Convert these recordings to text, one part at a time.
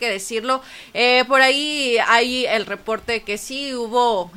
que decirlo. Por ahí hay el reporte que sí hubo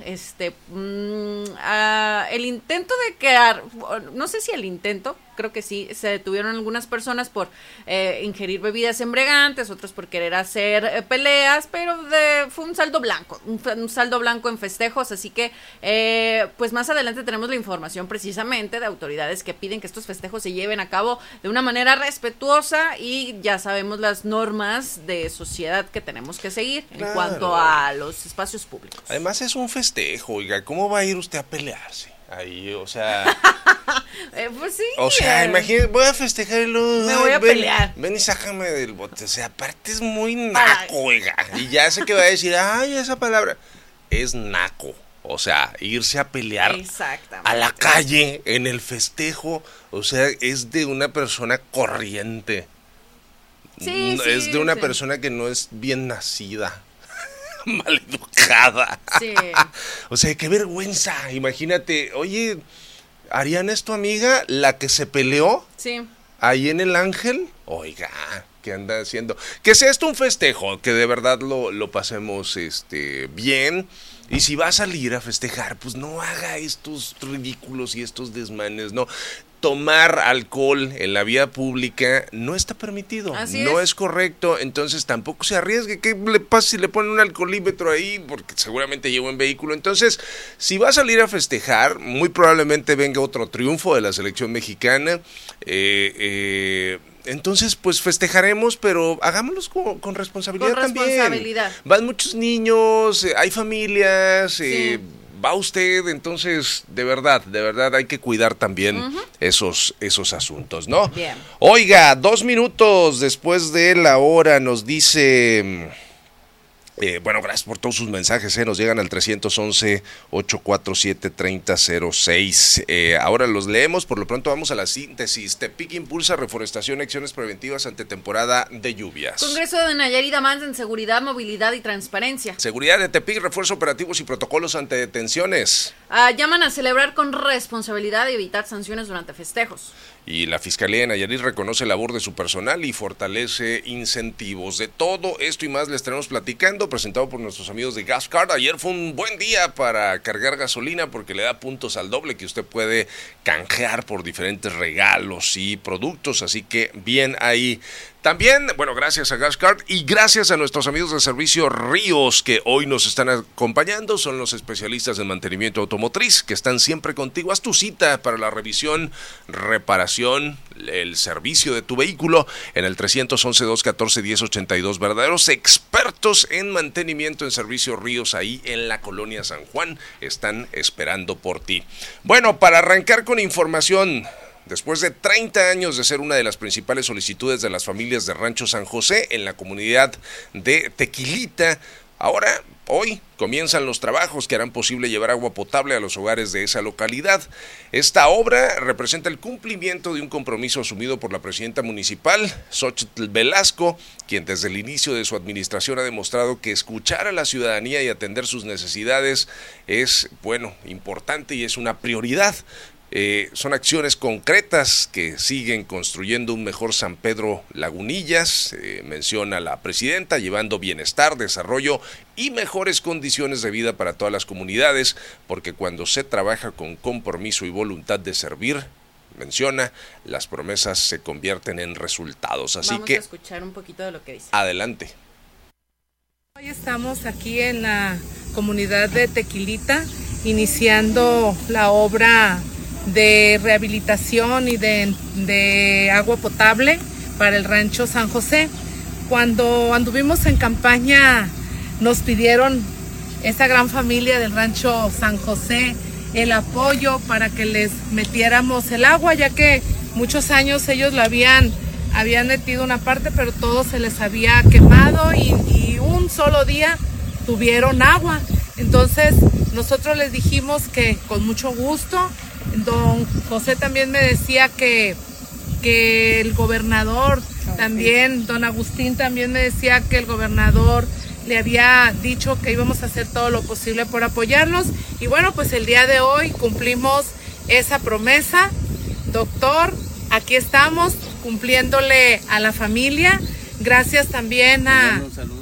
el intento de crear, no sé si el intento, creo que sí, se detuvieron algunas personas por ingerir bebidas embriagantes, otros por querer hacer peleas, pero fue un saldo blanco, un saldo blanco en festejos, así que pues más adelante tenemos la información precisamente de autoridades que piden que estos festejos se lleven a cabo de una manera respetuosa y ya sabemos las normas de sociedad que tenemos que seguir en cuanto a los espacios públicos. Además es un festejo, oiga, ¿cómo va a ir usted a pelearse? Ahí, o sea... pues sí. O sea, imagínate, voy a festejarlo. Me voy a pelear. Ven y sácame del bote. O sea, aparte es muy naco, oiga. Y ya sé que va a decir, ay, esa palabra. Es naco. O sea, irse a pelear a la calle en el festejo. O sea, es de una persona corriente. Sí, es de una persona que no es bien nacida. Maleducada. Sí. O sea, qué vergüenza. Imagínate, oye, Ariana es tu amiga, la que se peleó. Sí. Ahí en el Ángel. Oiga, ¿qué anda haciendo? Que sea esto un festejo, que de verdad lo pasemos bien. Y si va a salir a festejar, pues no haga estos ridículos y estos desmanes, ¿no? Tomar alcohol en la vía pública no está permitido, no es correcto, entonces tampoco se arriesgue. ¿Qué le pasa si le ponen un alcoholímetro ahí? Porque seguramente lleva un vehículo. Entonces, si va a salir a festejar, muy probablemente venga otro triunfo de la selección mexicana. Entonces, pues festejaremos, pero hagámoslos con responsabilidad también. Van muchos niños, hay familias, sí. Va usted, entonces, de verdad hay que cuidar también esos asuntos, ¿no? Bien. Oiga, 2 minutos después de la hora nos dice... bueno, gracias por todos sus mensajes, nos llegan al 311-847-3006. Ahora los leemos, por lo pronto vamos a la síntesis. Tepic impulsa reforestación y acciones preventivas ante temporada de lluvias. Congreso de Nayarit avanza en seguridad, movilidad y transparencia. Seguridad de Tepic refuerza operativos y protocolos ante detenciones. Llaman a celebrar con responsabilidad y evitar sanciones durante festejos. Y la Fiscalía de Nayarit reconoce la labor de su personal y fortalece incentivos. De todo esto y más le estaremos platicando, presentado por nuestros amigos de GasCard. Ayer fue un buen día para cargar gasolina porque le da puntos al doble que usted puede canjear por diferentes regalos y productos, así que bien ahí. También, bueno, gracias a GasCard y gracias a nuestros amigos de Servicio Ríos que hoy nos están acompañando. Son los especialistas en mantenimiento automotriz que están siempre contigo. Haz tu cita para la revisión, reparación, el servicio de tu vehículo en el 311-214-1082. Verdaderos expertos en mantenimiento en Servicio Ríos ahí en la colonia San Juan están esperando por ti. Bueno, para arrancar con información... Después de 30 años de ser una de las principales solicitudes de las familias de Rancho San José en la comunidad de Tequilita, hoy comienzan los trabajos que harán posible llevar agua potable a los hogares de esa localidad. Esta obra representa el cumplimiento de un compromiso asumido por la presidenta municipal, Xochitl Velasco, quien desde el inicio de su administración ha demostrado que escuchar a la ciudadanía y atender sus necesidades es, importante y es una prioridad. Son acciones concretas que siguen construyendo un mejor San Pedro Lagunillas, menciona la presidenta, llevando bienestar, desarrollo y mejores condiciones de vida para todas las comunidades, porque cuando se trabaja con compromiso y voluntad de servir, menciona, las promesas se convierten en resultados. Así Vamos a escuchar un poquito de lo que dice. Adelante. Hoy estamos aquí en la comunidad de Tequilita, iniciando la obra de rehabilitación y de agua potable para el Rancho San José. Cuando anduvimos en campaña nos pidieron esa gran familia del Rancho San José el apoyo para que les metiéramos el agua, ya que muchos años ellos la habían metido una parte, pero todo se les había quemado y un solo día tuvieron agua. Entonces nosotros les dijimos que con mucho gusto. Don José también me decía que el gobernador también, don Agustín también me decía que el gobernador le había dicho que íbamos a hacer todo lo posible por apoyarlos. Y bueno, pues el día de hoy cumplimos esa promesa. Doctor, aquí estamos cumpliéndole a la familia. Gracias también a